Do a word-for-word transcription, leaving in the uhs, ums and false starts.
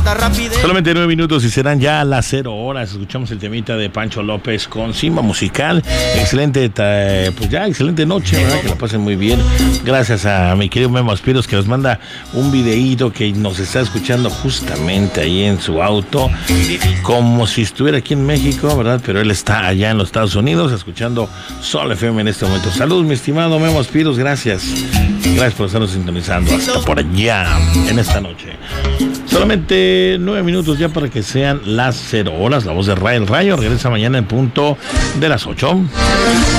Solamente nueve minutos y serán ya las cero horas. Escuchamos el temita de Pancho López con Simba Musical. Excelente, pues ya, excelente noche, ¿verdad? Que la pasen muy bien. Gracias a mi querido Memo Aspiros, que nos manda un videíto que nos está escuchando justamente ahí en su auto, como si estuviera aquí en México, ¿verdad? Pero él está allá en los Estados Unidos escuchando Sol F M en este momento. Salud, mi estimado Memo Aspiros, gracias. Gracias por estarnos sintonizando hasta por allá en esta noche. Solamente nueve minutos ya para que sean las cero horas. La voz de Ray el Rayo regresa mañana en punto de las ocho.